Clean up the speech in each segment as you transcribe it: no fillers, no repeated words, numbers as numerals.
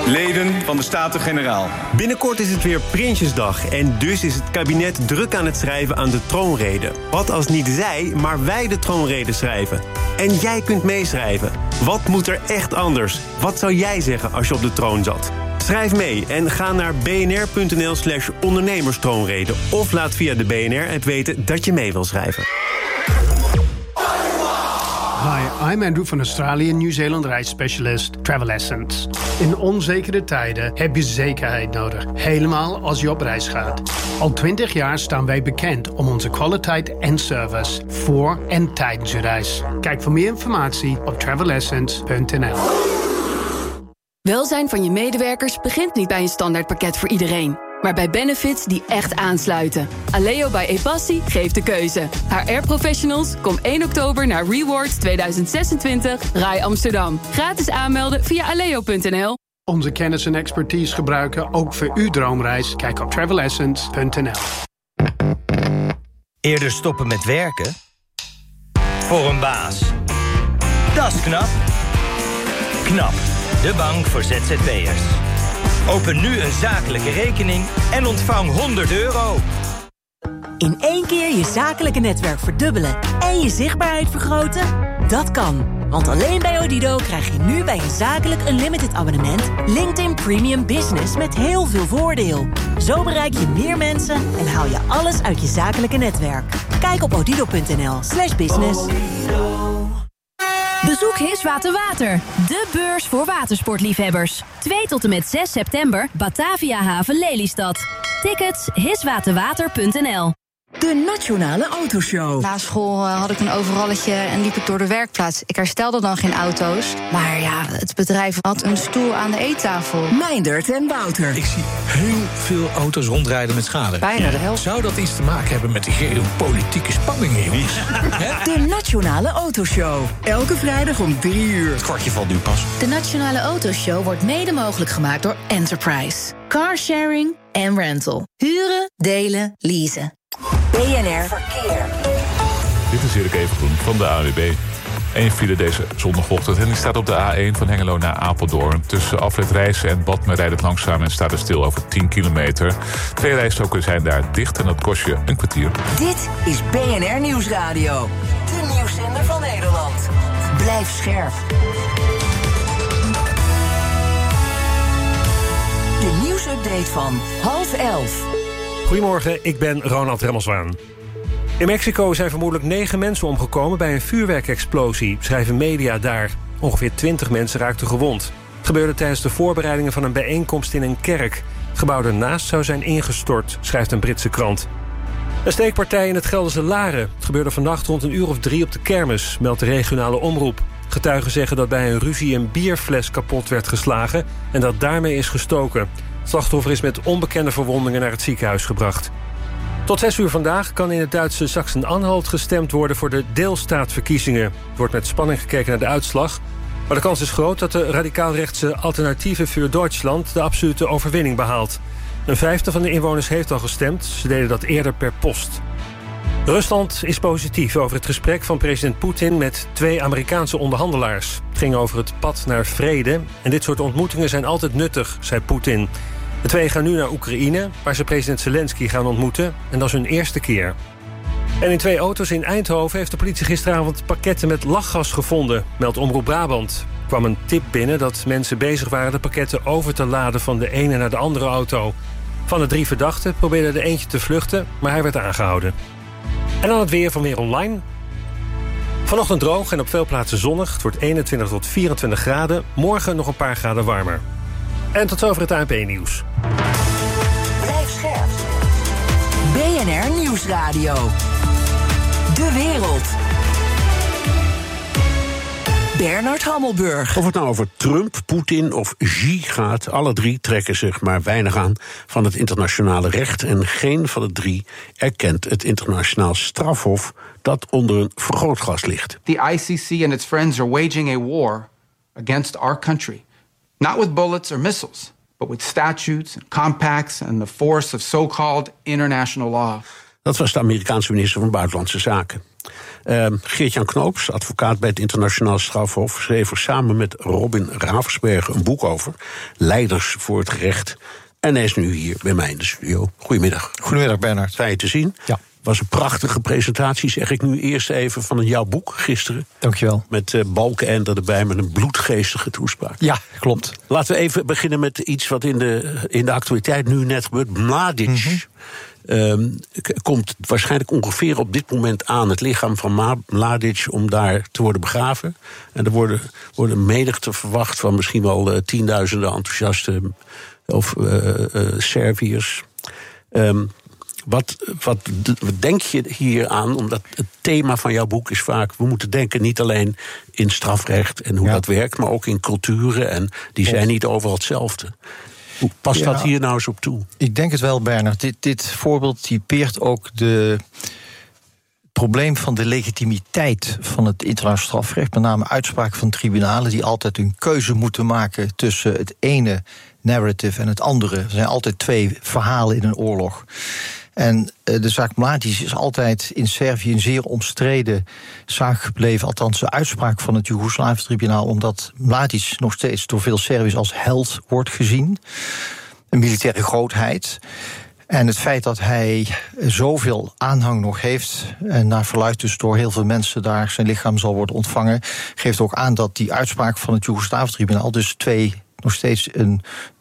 leden van de Staten-Generaal. Binnenkort is het weer Prinsjesdag en dus is het kabinet druk aan het schrijven aan de troonrede. Wat als niet zij, maar wij de troonrede schrijven? En jij kunt meeschrijven. Wat moet er echt anders? Wat zou jij zeggen als je op de troon zat? Schrijf mee en ga naar bnr.nl/ondernemerstroonrede... of laat via de BNR-app weten dat je mee wil schrijven. Hi, I'm Andrew van Australië, Nieuw-Zeeland reisspecialist Travel Essence. In onzekere tijden heb je zekerheid nodig, helemaal als je op reis gaat. Al 20 jaar staan wij bekend om onze kwaliteit en service voor en tijdens je reis. Kijk voor meer informatie op travelessence.nl. Welzijn van je medewerkers begint niet bij een standaardpakket voor iedereen, maar bij benefits die echt aansluiten. Aleo bij Epassi geeft de keuze. HR-professionals, kom 1 oktober naar Rewards 2026 RAI Amsterdam. Gratis aanmelden via aleo.nl. Onze kennis en expertise gebruiken ook voor uw droomreis. Kijk op travelessence.nl. Eerder stoppen met werken? Voor een baas. Dat is knap. KNAP, de bank voor ZZP'ers. Open nu een zakelijke rekening en ontvang €100. In 1 keer je zakelijke netwerk verdubbelen en je zichtbaarheid vergroten? Dat kan, want alleen bij Odido krijg je nu bij een zakelijk unlimited abonnement LinkedIn Premium Business met heel veel voordeel. Zo bereik je meer mensen en haal je alles uit je zakelijke netwerk. Kijk op odido.nl/business. Bezoek Hiswater Water, de beurs voor watersportliefhebbers. 2 tot en met 6 september, Batavia Haven Lelystad. Tickets hiswaterwater.nl. De Nationale Autoshow. Na school had ik een overalletje en liep ik door de werkplaats. Ik herstelde dan geen auto's. Maar ja, het bedrijf had een stoel aan de eettafel. Meindert en Wouter. Ik zie heel veel auto's rondrijden met schade. Bijna de helft. Zou dat iets te maken hebben met die geopolitieke spanningen, jongens? De Nationale Autoshow. Elke vrijdag om 3 uur. Het kwartje valt nu pas. De Nationale Autoshow wordt mede mogelijk gemaakt door Enterprise. Carsharing en rental. Huren, delen, leasen. BNR Verkeer. Dit is Erik Evengroen van de ANWB. Eén file deze zondagochtend en die staat op de A1 van Hengelo naar Apeldoorn. Tussen afrit Rijssen en Badme rijdt het langzaam en staat er stil over 10 kilometer. 2 rijstroken zijn daar dicht en dat kost je een kwartier. Dit is BNR Nieuwsradio. De nieuwszender van Nederland. Blijf scherp. De nieuwsupdate van 10:30. Goedemorgen, ik ben Ronald Remmelswaan. In Mexico zijn vermoedelijk 9 mensen omgekomen bij een vuurwerkexplosie, schrijven media daar. Ongeveer 20 mensen raakten gewond. Het gebeurde tijdens de voorbereidingen van een bijeenkomst in een kerk. Het gebouw ernaast zou zijn ingestort, schrijft een Britse krant. Een steekpartij in het Gelderse Laren. Het gebeurde vannacht rond 1:03 op de kermis, meldt de regionale omroep. Getuigen zeggen dat bij een ruzie een bierfles kapot werd geslagen en dat daarmee is gestoken. Het slachtoffer is met onbekende verwondingen naar het ziekenhuis gebracht. Tot 6 uur vandaag kan in het Duitse Sachsen-Anhalt gestemd worden voor de deelstaatverkiezingen. Er wordt met spanning gekeken naar de uitslag. Maar de kans is groot dat de radicaal-rechtse Alternative für Deutschland de absolute overwinning behaalt. Een vijfde van de inwoners heeft al gestemd. Ze deden dat eerder per post. Rusland is positief over het gesprek van president Poetin met 2 Amerikaanse onderhandelaars. Het ging over het pad naar vrede. En dit soort ontmoetingen zijn altijd nuttig, zei Poetin. De 2 gaan nu naar Oekraïne, waar ze president Zelensky gaan ontmoeten. En dat is hun eerste keer. En in 2 auto's in Eindhoven heeft de politie gisteravond pakketten met lachgas gevonden, meldt Omroep Brabant. Er kwam een tip binnen dat mensen bezig waren de pakketten over te laden van de ene naar de andere auto. Van de 3 verdachten probeerde er eentje te vluchten, maar hij werd aangehouden. En dan het weer van Weer Online. Vanochtend droog en op veel plaatsen zonnig. Het wordt 21 tot 24 graden. Morgen nog een paar graden warmer. En tot zover het ANP-nieuws. Blijf scherp. BNR Nieuwsradio. De wereld. Bernard Hammelburg. Of het nou over Trump, Poetin of Xi gaat, alle 3 trekken zich maar weinig aan van het internationale recht. En geen van de 3 erkent het internationaal strafhof dat onder een vergrootglas ligt. The ICC and its friends are waging a war against our country. Not with bullets or missiles, but with statutes and compacts and the force of so-called international law. Dat was de Amerikaanse minister van Buitenlandse Zaken. Geert-Jan Knoops, advocaat bij het Internationaal Strafhof, schreef er samen met Robin Ravensbergen een boek over. Leiders voor het recht. En hij is nu hier bij mij in de studio. Goedemiddag. Goedemiddag, Bernard. Fijn je te zien. Ja. Was een prachtige presentatie, zeg ik nu eerst even, van jouw boek gisteren. Dankjewel. Met Balkenende erbij, met een bloedgeestige toespraak. Ja, klopt. Laten we even beginnen met iets wat in de actualiteit nu net gebeurt. Mladic komt waarschijnlijk ongeveer op dit moment aan, het lichaam van Mladic, om daar te worden begraven. En er worden menigte verwacht van misschien wel tienduizenden enthousiaste of Serviërs. Wat denk je hier aan? Omdat het thema van jouw boek is vaak, we moeten denken niet alleen in strafrecht en hoe dat werkt, maar ook in culturen. En die zijn niet overal hetzelfde. Hoe past dat hier nou eens op toe? Ik denk het wel, Bernard. Dit voorbeeld typeert ook het probleem van de legitimiteit van het internationaal strafrecht. Met name uitspraken van tribunalen die altijd een keuze moeten maken tussen het ene narrative en het andere. Er zijn altijd twee verhalen in een oorlog. En de zaak Mladic is altijd in Servië een zeer omstreden zaak gebleven. Althans, de uitspraak van het Joegoslavië-tribunaal, omdat Mladic nog steeds door veel Serviërs als held wordt gezien. Een militaire grootheid. En het feit dat hij zoveel aanhang nog heeft, en naar verluidt dus door heel veel mensen daar zijn lichaam zal worden ontvangen, geeft ook aan dat die uitspraak van het Joegoslavië-tribunaal dus nog steeds een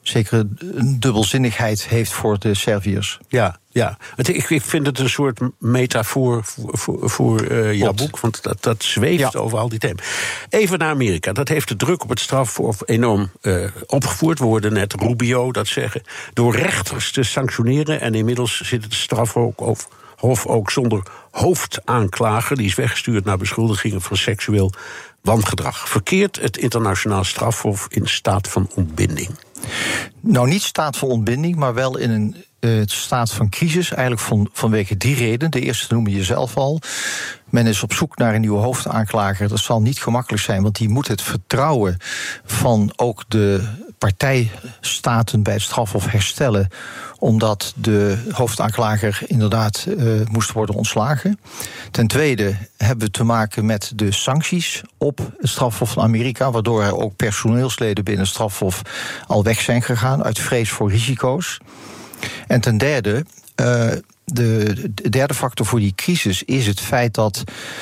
dubbelzinnigheid heeft voor de Serviërs. Ja. Ik vind het een soort metafoor voor jouw boek, want dat zweeft over al die thema's. Even naar Amerika. Dat heeft de druk op het strafhof enorm opgevoerd. We hoorden net Rubio dat zeggen. Door rechters te sanctioneren. En inmiddels zit het strafhof ook zonder hoofdaanklager. Die is weggestuurd naar beschuldigingen van seksueel wangedrag. Verkeert het internationaal strafhof in staat van ontbinding? Nou, niet staat van ontbinding, maar wel in een staat van crisis. Eigenlijk vanwege 3 redenen. De eerste noem je zelf al. Men is op zoek naar een nieuwe hoofdaanklager. Dat zal niet gemakkelijk zijn, want die moet het vertrouwen van ook de partijstaten bij het strafhof herstellen, omdat de hoofdaanklager inderdaad moest worden ontslagen. Ten tweede hebben we te maken met de sancties op het strafhof van Amerika, waardoor er ook personeelsleden binnen het strafhof al weg zijn gegaan uit vrees voor risico's. En ten derde, de derde factor voor die crisis is het feit dat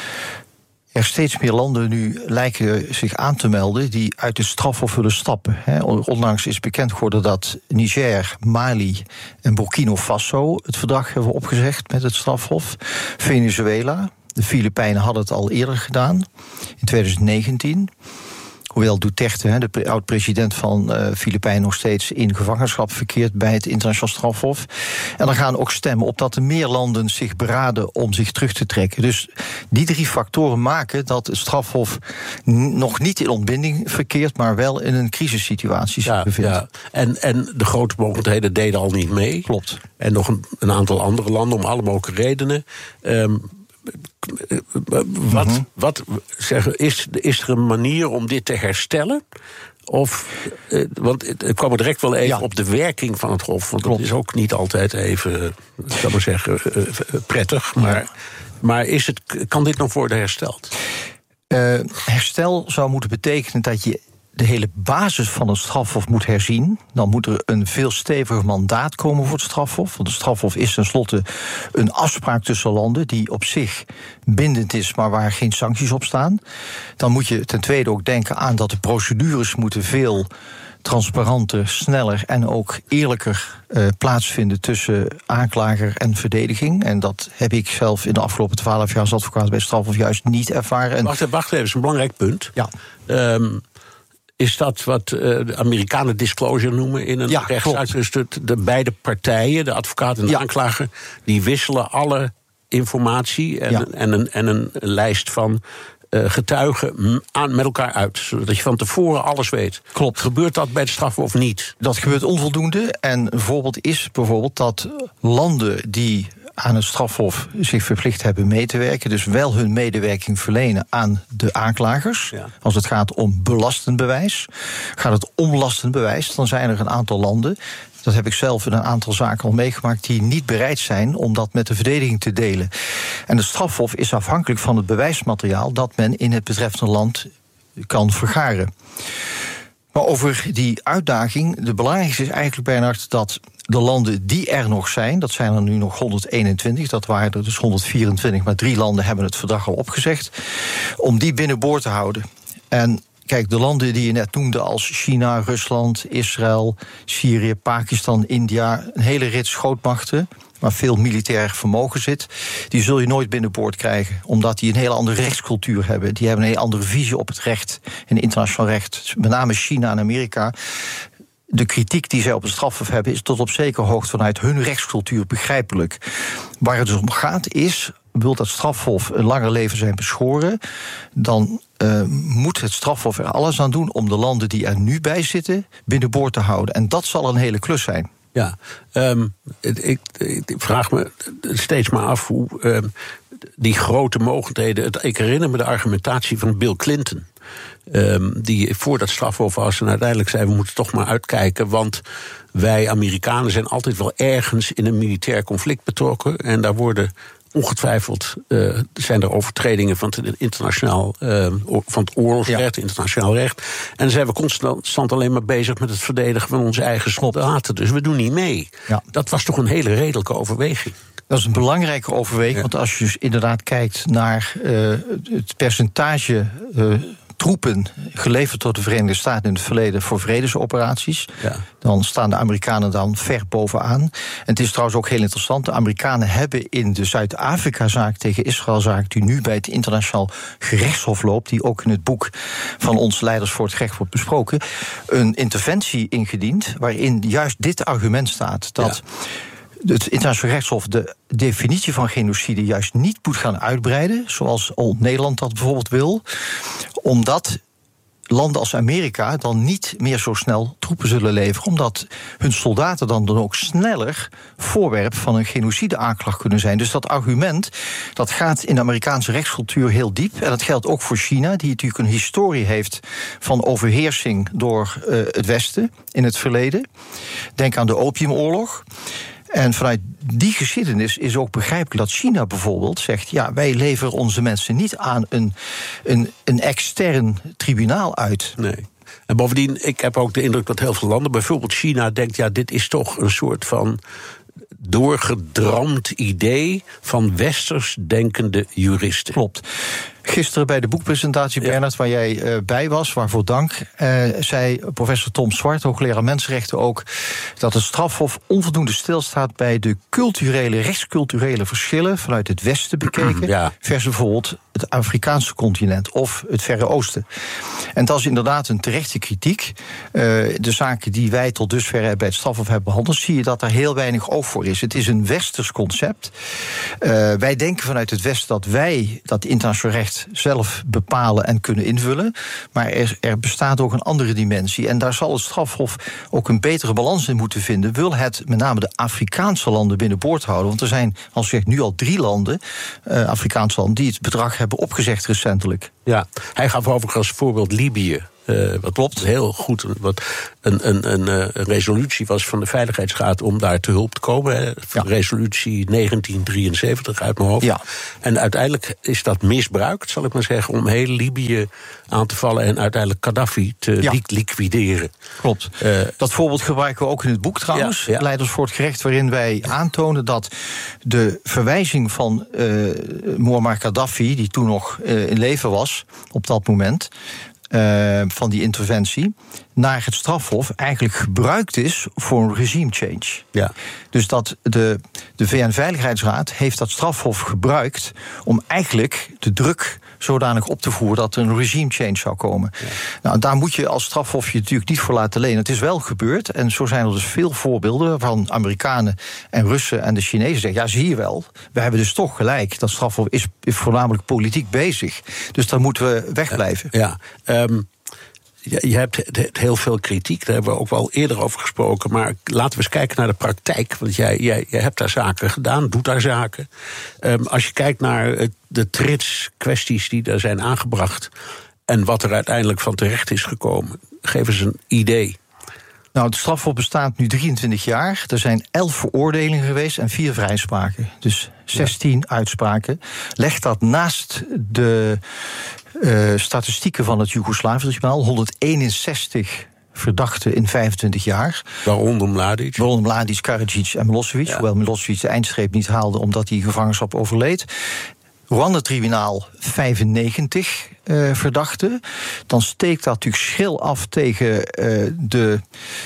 er steeds meer landen nu lijken zich aan te melden die uit het strafhof willen stappen. Onlangs is bekend geworden dat Niger, Mali en Burkina Faso het verdrag hebben opgezegd met het strafhof. Venezuela, de Filipijnen hadden het al eerder gedaan, in 2019. Hoewel Duterte, de oud-president van Filipijnen, nog steeds in gevangenschap verkeert bij het internationaal strafhof. En er gaan ook stemmen op dat er meer landen zich beraden om zich terug te trekken. Dus die 3 factoren maken dat het strafhof nog niet in ontbinding verkeert, maar wel in een crisissituatie zich bevindt. Ja. En de grote mogelijkheden deden al niet mee. Klopt. En nog een aantal andere landen om alle mogelijke redenen. Is er een manier om dit te herstellen? Of, want het kwam er direct wel even op de werking van het hof. Want dat is ook niet altijd even, zal maar zeggen, prettig. Maar kan dit nog worden hersteld? Herstel zou moeten betekenen dat je de hele basis van het strafhof moet herzien. Dan moet er een veel steviger mandaat komen voor het strafhof. Want het strafhof is tenslotte een afspraak tussen landen die op zich bindend is, maar waar geen sancties op staan. Dan moet je ten tweede ook denken aan dat de procedures moeten veel transparanter, sneller en ook eerlijker plaatsvinden tussen aanklager en verdediging. En dat heb ik zelf in de afgelopen 12 jaar als advocaat bij het strafhof juist niet ervaren. Wacht even, dat is een belangrijk punt. Ja. Is dat wat de Amerikanen disclosure noemen in een rechtszaak? Dus de beide partijen, de advocaat en de aanklager, die wisselen alle informatie en een lijst van getuigen met elkaar uit, zodat je van tevoren alles weet. Klopt. Gebeurt dat bij het strafhof of niet? Dat gebeurt onvoldoende. En een voorbeeld is dat landen die aan het strafhof zich verplicht hebben mee te werken. Dus wel hun medewerking verlenen aan de aanklagers. Ja. Als het gaat om belastend bewijs. Gaat het om lastend bewijs, dan zijn er een aantal landen, dat heb ik zelf in een aantal zaken al meegemaakt, die niet bereid zijn om dat met de verdediging te delen. En het strafhof is afhankelijk van het bewijsmateriaal dat men in het betreffende land kan vergaren. Maar over die uitdaging, de belangrijkste is eigenlijk, Bernard, dat de landen die er nog zijn, dat zijn er nu nog 121, dat waren er dus 124, maar 3 landen hebben het verdrag al opgezegd, om die binnenboord te houden. En kijk, de landen die je net noemde als China, Rusland, Israël, Syrië, Pakistan, India, een hele rits grootmachten waar veel militair vermogen zit, die zul je nooit binnenboord krijgen, omdat die een hele andere rechtscultuur hebben. Die hebben een hele andere visie op het recht en internationaal recht. Met name China en Amerika. De kritiek die zij op het strafhof hebben is tot op zekere hoogte vanuit hun rechtscultuur begrijpelijk. Waar het dus om gaat is, wil dat strafhof een langer leven zijn beschoren, dan moet het strafhof er alles aan doen om de landen die er nu bij zitten binnenboord te houden. En dat zal een hele klus zijn. Ja, ik vraag me steeds maar af hoe die grote mogelijkheden. Ik herinner me de argumentatie van Bill Clinton, die voor dat strafhof was en uiteindelijk zei, we moeten toch maar uitkijken, want wij Amerikanen zijn altijd wel ergens in een militair conflict betrokken en daar worden ongetwijfeld zijn er overtredingen van het internationaal van het oorlogsrecht, internationaal recht. En dan zijn we constant alleen maar bezig met het verdedigen van onze eigen soldaten. Dus we doen niet mee. Ja. Dat was toch een hele redelijke overweging. Dat is een belangrijke overweging, want als je dus inderdaad kijkt naar het percentage troepen geleverd door de Verenigde Staten in het verleden voor vredesoperaties, dan staan de Amerikanen dan ver bovenaan. En het is trouwens ook heel interessant, de Amerikanen hebben in de Zuid-Afrika-zaak tegen Israël-zaak, die nu bij het internationaal gerechtshof loopt, die ook in het boek van ons Leiders voor het Recht wordt besproken, een interventie ingediend waarin juist dit argument staat, dat het internationaal rechtshof de definitie van genocide juist niet moet gaan uitbreiden, zoals Nederland dat bijvoorbeeld wil, omdat landen als Amerika dan niet meer zo snel troepen zullen leveren, omdat hun soldaten dan ook sneller voorwerp van een genocide-aanklacht kunnen zijn. Dus dat argument, dat gaat in de Amerikaanse rechtscultuur heel diep. En dat geldt ook voor China, die natuurlijk een historie heeft van overheersing door het Westen in het verleden. Denk aan de Opiumoorlog. En vanuit die geschiedenis is ook begrijpelijk dat China bijvoorbeeld zegt, ja, wij leveren onze mensen niet aan een extern tribunaal uit. Nee. En bovendien, ik heb ook de indruk dat heel veel landen, bijvoorbeeld China, denkt, ja, dit is toch een soort van doorgedramd idee van westers denkende juristen. Klopt. Gisteren bij de boekpresentatie, Bernard, waar jij bij was, waarvoor dank, zei professor Tom Zwart, hoogleraar mensenrechten ook, dat het strafhof onvoldoende stilstaat bij de rechtsculturele verschillen vanuit het Westen bekeken, versus bijvoorbeeld het Afrikaanse continent of het Verre Oosten. En dat is inderdaad een terechte kritiek. De zaken die wij tot dusver bij het strafhof hebben behandeld, zie je dat er heel weinig oog voor is. Het is een westers concept. Wij denken vanuit het Westen dat wij dat internationaal recht zelf bepalen en kunnen invullen. Maar er bestaat ook een andere dimensie. En daar zal het strafhof ook een betere balans in moeten vinden. Wil het met name de Afrikaanse landen binnenboord houden? Want er zijn, als je zegt, nu al 3 landen, Afrikaanse landen, die het bedrag hebben opgezegd recentelijk. Ja, hij gaf overigens als voorbeeld Libië. Wat klopt, heel goed. Wat een resolutie was van de Veiligheidsraad om daar te hulp te komen. Resolutie 1973 uit mijn hoofd. Ja. En uiteindelijk is dat misbruikt, zal ik maar zeggen, om heel Libië aan te vallen en uiteindelijk Gaddafi te liquideren. Klopt. Dat voorbeeld gebruiken we ook in het boek trouwens, Leiders voor het Gerecht, waarin wij aantonen dat de verwijzing van Muammar Gaddafi, die toen nog in leven was op dat moment, van die interventie naar het strafhof eigenlijk gebruikt is voor een regime change. Ja. Dus dat de VN-veiligheidsraad heeft dat strafhof gebruikt om eigenlijk de druk zodanig op te voeren dat er een regime change zou komen. Ja. Nou, daar moet je als strafhof je natuurlijk niet voor laten lenen. Het is wel gebeurd en zo zijn er dus veel voorbeelden van Amerikanen en Russen en de Chinezen zeggen, ja, zie je wel, we hebben dus toch gelijk. Dat strafhof is voornamelijk politiek bezig. Dus daar moeten we wegblijven. je hebt heel veel kritiek, daar hebben we ook wel eerder over gesproken. Maar laten we eens kijken naar de praktijk. Want jij hebt daar zaken gedaan, doet daar zaken. Als je kijkt naar de trits-kwesties die daar zijn aangebracht en wat er uiteindelijk van terecht is gekomen, geef eens een idee. Nou, het strafhof bestaat nu 23 jaar. Er zijn 11 veroordelingen geweest en 4 vrijspraken. Dus 16 uitspraken. Leg dat naast de statistieken van het Joegoslavië-tribunaal. 161 verdachten in 25 jaar. Waaronder Mladic, Karadzic en Milosevic. Ja. Hoewel Milosevic de eindstreep niet haalde omdat hij gevangenschap overleed. Rwanda-tribunaal 95 verdachten. Dan steekt dat natuurlijk schil af tegen de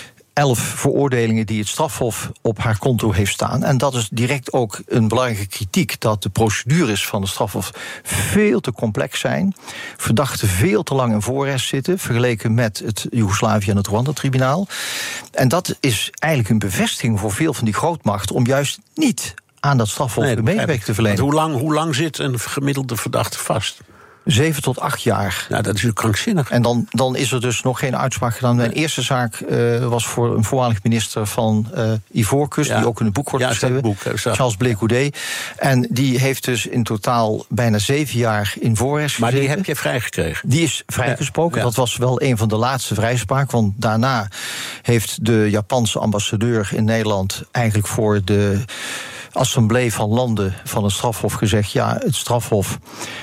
11 veroordelingen die het strafhof op haar konto heeft staan. En dat is direct ook een belangrijke kritiek, dat de procedures van het strafhof veel te complex zijn. Verdachten veel te lang in voorarrest zitten, vergeleken met het Joegoslavië en het Rwanda-tribunaal. En dat is eigenlijk een bevestiging voor veel van die grootmachten om juist niet aan dat strafhof de medewerking te verlenen. Hoe lang zit een gemiddelde verdachte vast? 7 tot 8 jaar. Nou, dat is natuurlijk krankzinnig. En dan is er dus nog geen uitspraak gedaan. Mijn eerste zaak was voor een voormalig minister van Ivoorkust, die ook in het boek wordt geschreven, Charles Blé Goudé. En die heeft dus in totaal bijna 7 jaar in voorarrest gezeten. Maar die heb je vrijgekregen? Die is vrijgesproken. Ja. Dat was wel een van de laatste vrijspraken. Want daarna heeft de Japanse ambassadeur in Nederland eigenlijk voor de Assemblée van Landen van het strafhof gezegd, ja, het strafhof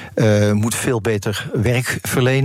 moet veel beter werk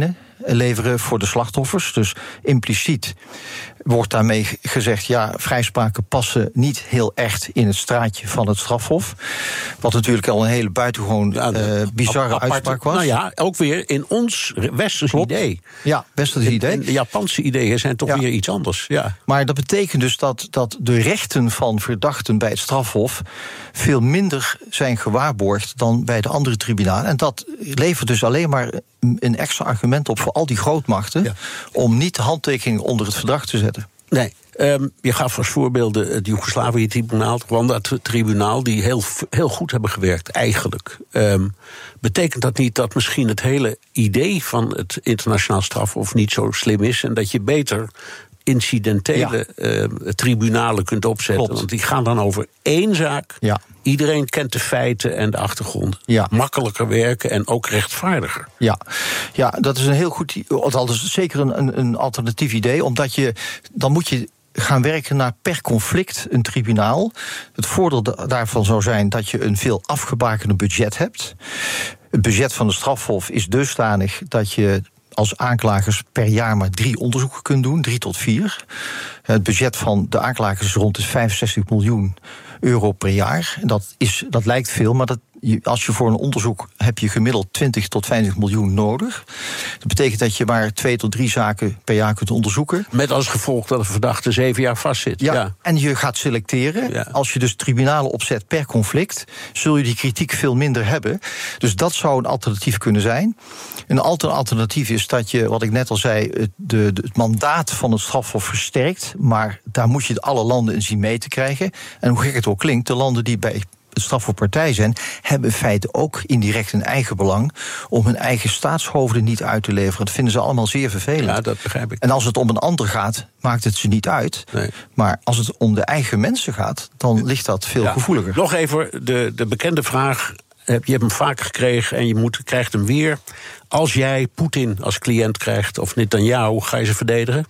leveren voor de slachtoffers. Dus impliciet wordt daarmee gezegd, ja, vrijspraken passen niet heel echt in het straatje van het strafhof. Wat natuurlijk al een hele buitengewoon bizarre uitspraak was. Nou ja, ook weer in ons westers idee. Ja, westers idee. En de Japanse ideeën zijn toch weer iets anders. Ja. Maar dat betekent dus dat de rechten van verdachten bij het strafhof veel minder zijn gewaarborgd dan bij de andere tribunalen. En dat levert dus alleen maar een extra argument op voor al die grootmachten om niet de handtekening onder het verdrag te zetten. Nee, je gaf als voorbeelden het Joegoslavië-tribunaal, het Rwanda-tribunaal, die heel goed hebben gewerkt, eigenlijk. Betekent dat niet dat misschien het hele idee van het internationaal strafhof niet zo slim is en dat je beter incidentele tribunalen kunt opzetten? Klopt. Want die gaan dan over één zaak. Ja. Iedereen kent de feiten en de achtergrond. Ja. Makkelijker werken en ook rechtvaardiger. Ja, dat is een heel goed, dat is zeker een alternatief idee, omdat dan moet je gaan werken naar per conflict een tribunaal. Het voordeel daarvan zou zijn dat je een veel afgebakende budget hebt. Het budget van de strafhof is dusdanig dat je als aanklagers per jaar maar 3 onderzoeken kunt doen, 3 tot 4. Het budget van de aanklagers is rond de 65 miljoen euro per jaar. Dat lijkt veel, maar als je voor een onderzoek heb je gemiddeld 20 tot 50 miljoen nodig. Dat betekent dat je maar 2 tot 3 zaken per jaar kunt onderzoeken. Met als gevolg dat een verdachte 7 jaar vastzit. Ja, en je gaat selecteren. Ja. Als je dus tribunalen opzet per conflict, zul je die kritiek veel minder hebben. Dus dat zou een alternatief kunnen zijn. Een alternatief is dat je, wat ik net al zei, het mandaat van het strafhof versterkt. Maar daar moet je alle landen in zien mee te krijgen. En hoe gek het ook klinkt, de landen die bij het strafhof partij zijn, hebben in feite ook indirect een eigen belang om hun eigen staatshoofden niet uit te leveren. Dat vinden ze allemaal zeer vervelend. Ja, dat begrijp ik. En als het om een ander gaat, maakt het ze niet uit. Nee. Maar als het om de eigen mensen gaat, dan ligt dat veel gevoeliger. Nog even de bekende vraag. Je hebt hem vaker gekregen en je krijgt hem weer. Als jij Poetin als cliënt krijgt, of Netanyahu, ga je ze verdedigen?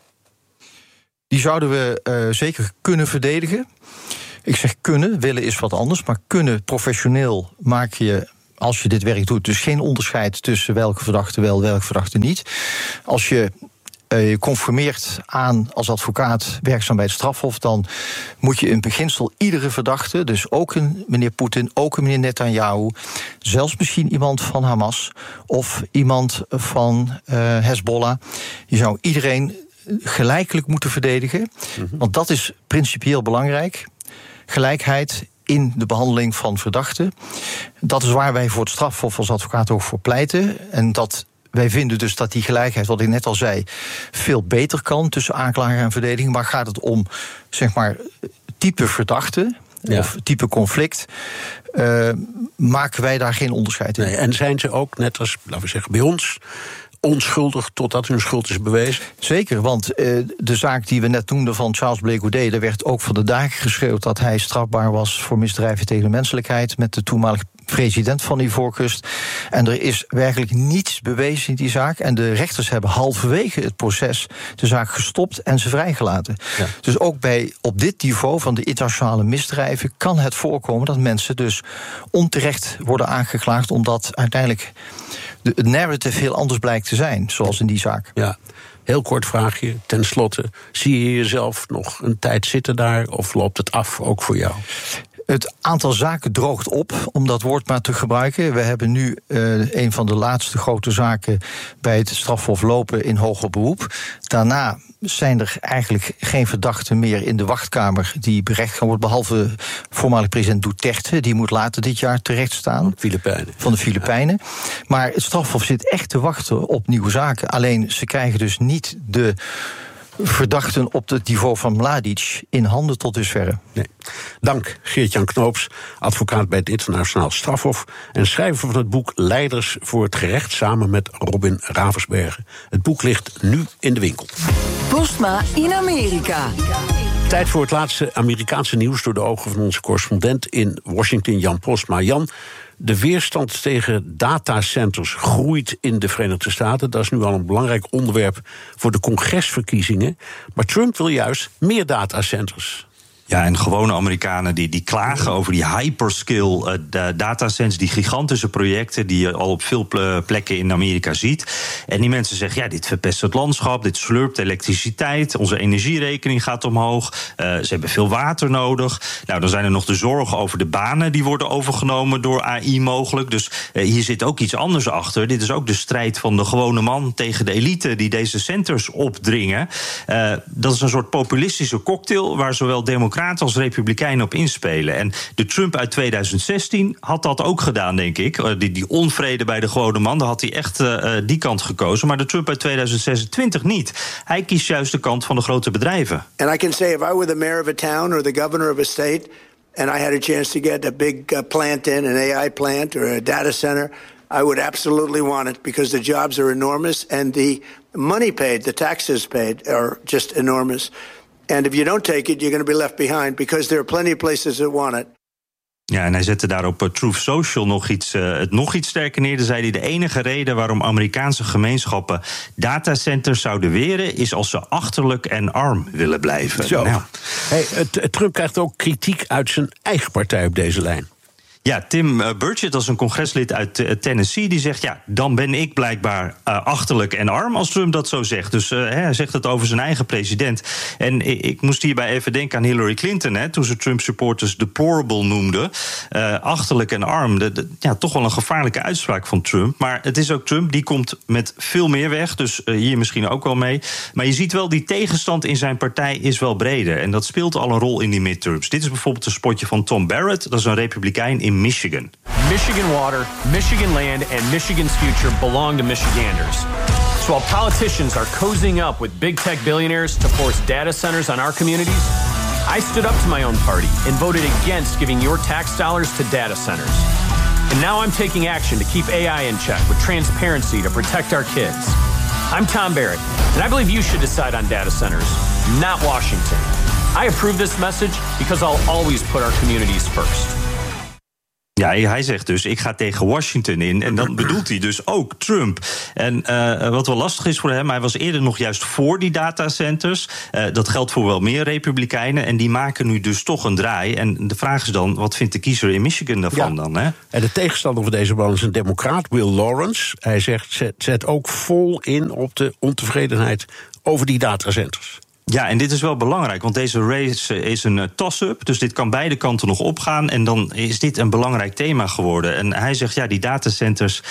Die zouden we zeker kunnen verdedigen. Ik zeg kunnen, willen is wat anders, maar kunnen professioneel maak je, als je dit werk doet, dus geen onderscheid tussen welke verdachte wel, welke verdachte niet. Als je je conformeert aan als advocaat werkzaam bij het strafhof, dan moet je in beginsel iedere verdachte, dus ook een meneer Poetin, ook een meneer Netanyahu, zelfs misschien iemand van Hamas of iemand van Hezbollah, je zou iedereen gelijkelijk moeten verdedigen, want dat is principieel belangrijk. Gelijkheid in de behandeling van verdachten. Dat is waar wij voor het strafhof als advocaat ook voor pleiten. En wij vinden dus dat die gelijkheid, wat ik net al zei, veel beter kan tussen aanklager en verdediging. Maar gaat het om, zeg maar, type verdachte of type conflict, maken wij daar geen onderscheid in. Nee, en zijn ze ook, net als, laten we zeggen, bij ons, onschuldig totdat hun schuld is bewezen? Zeker, want de zaak die we net noemden van Charles Blé Goudet, daar werd ook van de daken geschreeuwd dat hij strafbaar was voor misdrijven tegen de menselijkheid met de toenmalige president van Ivoorkust. En er is werkelijk niets bewezen in die zaak. En de rechters hebben halverwege het proces de zaak gestopt en ze vrijgelaten. Ja. Dus ook op dit niveau van de internationale misdrijven kan het voorkomen dat mensen dus onterecht worden aangeklaagd, omdat uiteindelijk het narrative heel anders blijkt te zijn, zoals in die zaak. Ja. Heel kort vraagje, ten slotte. Zie je jezelf nog een tijd zitten daar of loopt het af, ook voor jou? Het aantal zaken droogt op, om dat woord maar te gebruiken. We hebben nu een van de laatste grote zaken bij het strafhof lopen in hoger beroep. Daarna zijn er eigenlijk geen verdachten meer in de wachtkamer die berecht gaan worden, behalve voormalig president Duterte, die moet later dit jaar terecht staan. Van de Filipijnen. Ja. Maar het strafhof zit echt te wachten op nieuwe zaken. Alleen ze krijgen dus niet de verdachten op het niveau van Mladic in handen tot dusverre. Nee. Dank Geert-Jan Knoops, advocaat bij het Internationaal Strafhof en schrijver van het boek Leiders voor het Gerecht, samen met Robin Ravensbergen. Het boek ligt nu in de winkel. Postma in Amerika. Tijd voor het laatste Amerikaanse nieuws door de ogen van onze correspondent in Washington, Jan Postma. Jan, de weerstand tegen datacenters groeit in de Verenigde Staten. Dat is nu al een belangrijk onderwerp voor de congresverkiezingen. Maar Trump wil juist meer datacenters. Ja, en gewone Amerikanen die klagen over die hyperscale datacenters, die gigantische projecten die je al op veel plekken in Amerika ziet. En die mensen zeggen, ja, dit verpest het landschap, dit slurpt elektriciteit, onze energierekening gaat omhoog, ze hebben veel water nodig. Nou, dan zijn er nog de zorgen over de banen die worden overgenomen door AI mogelijk. Dus hier zit ook iets anders achter. Dit is ook de strijd van de gewone man tegen de elite die deze centers opdringen. Dat is een soort populistische cocktail waar zowel democraten als republikeinen op inspelen. En de Trump uit 2016 had dat ook gedaan, denk ik. Die onvrede bij de gewone man, daar had hij echt die kant gekozen. Maar de Trump uit 2026 niet. Hij kiest juist de kant van de grote bedrijven. And I can say if I were the mayor of a town or the governor of a state and I had a chance to get a big plant in, an AI plant or a data center, I would absolutely want it because the jobs are enormous and the money paid, the taxes paid are just enormous. And if you don't take it, you're going to be left behind because there are plenty of places that want it. Ja, en hij zette daar op Truth Social het nog iets sterker neer. Dan zei hij, de enige reden waarom Amerikaanse gemeenschappen datacenters zouden weren is als ze achterlijk en arm willen blijven. Zo. Nou. Hey, Trump krijgt ook kritiek uit zijn eigen partij op deze lijn. Ja, Tim Burchett, dat is een congreslid uit Tennessee, die zegt, ja, dan ben ik blijkbaar achterlijk en arm als Trump dat zo zegt. Dus hij zegt het over zijn eigen president. En ik moest hierbij even denken aan Hillary Clinton, toen ze Trump-supporters deplorable noemde. Achterlijk en arm, toch wel een gevaarlijke uitspraak van Trump. Maar het is ook Trump, die komt met veel meer weg, dus hier misschien ook wel mee. Maar je ziet wel, die tegenstand in zijn partij is wel breder. En dat speelt al een rol in die midterms. Dit is bijvoorbeeld een spotje van Tom Barrett, dat is een republikein in Michigan. Michigan water, Michigan land, and Michigan's future belong to Michiganders. So while politicians are cozying up with big tech billionaires to force data centers on our communities, I stood up to my own party and voted against giving your tax dollars to data centers. And now I'm taking action to keep AI in check with transparency to protect our kids. I'm Tom Barrett, and I believe you should decide on data centers, not Washington. I approve this message because I'll always put our communities first. Ja, hij zegt dus, ik ga tegen Washington in. En dan bedoelt hij dus ook Trump. En wat wel lastig is voor hem, hij was eerder nog juist voor die datacenters. Dat geldt voor wel meer republikeinen. En die maken nu dus toch een draai. En de vraag is dan, wat vindt de kiezer in Michigan daarvan dan? Hè? En de tegenstander van deze man is een democraat, Will Lawrence. Hij zegt, zet ook vol in op de ontevredenheid over die datacenters. Ja, en dit is wel belangrijk, want deze race is een toss-up. Dus dit kan beide kanten nog opgaan. En dan is dit een belangrijk thema geworden. En hij zegt, ja, die datacenters,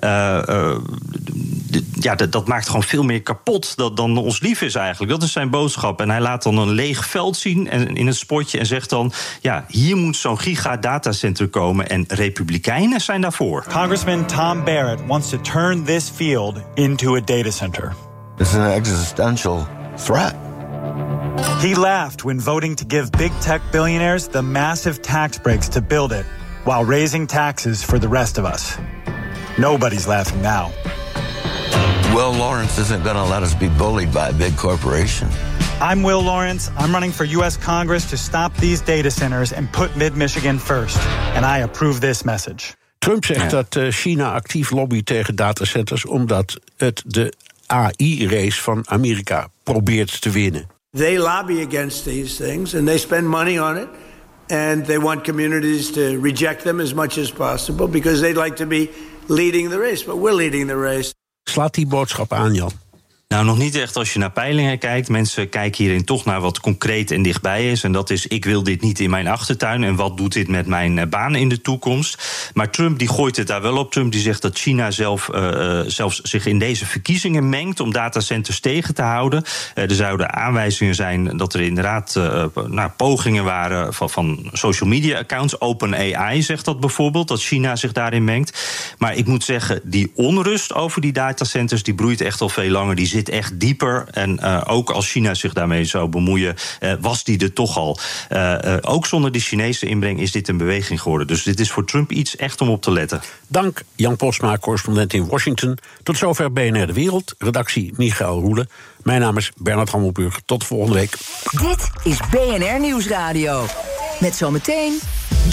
dat maakt gewoon veel meer kapot dan ons lief is eigenlijk. Dat is zijn boodschap. En hij laat dan een leeg veld zien in het spotje en zegt dan, ja, hier moet zo'n giga-datacenter komen. En republikeinen zijn daarvoor. Congressman Tom Barrett wants to turn this field into a data center. It's an existential threat. He laughed when voting to give big tech billionaires the massive tax breaks to build it, while raising taxes for the rest of us. Nobody's laughing now. Will Lawrence isn't going to let us be bullied by a big corporation. I'm Will Lawrence. I'm running for U.S. Congress to stop these data centers and put Mid-Michigan first. And I approve this message. Trump zegt dat China actief lobbyt tegen datacenters omdat het de AI-race van Amerika probeert te winnen. They lobby against these things and they spend money on it. And they want communities to reject them as much as possible because they'd like to be leading the race. But we're leading the race. Slaat die boodschap aan, Jan? Nou, nog niet echt als je naar peilingen kijkt. Mensen kijken hierin toch naar wat concreet en dichtbij is. En dat is, ik wil dit niet in mijn achtertuin. En wat doet dit met mijn baan in de toekomst? Maar Trump die gooit het daar wel op. Trump die zegt dat China zelfs zich in deze verkiezingen mengt om datacenters tegen te houden. Er zouden aanwijzingen zijn dat er inderdaad pogingen waren van social media accounts. OpenAI zegt dat bijvoorbeeld, dat China zich daarin mengt. Maar ik moet zeggen, die onrust over die datacenters die broeit echt al veel langer. Die zit echt dieper. En ook als China zich daarmee zou bemoeien, was die er toch al. Ook zonder die Chinese inbreng is dit een beweging geworden. Dus dit is voor Trump iets echt om op te letten. Dank Jan Postma, correspondent in Washington. Tot zover BNR De Wereld. Redactie Michael Roelen. Mijn naam is Bernard Hammelburg. Tot volgende week. Dit is BNR Nieuwsradio. Met zometeen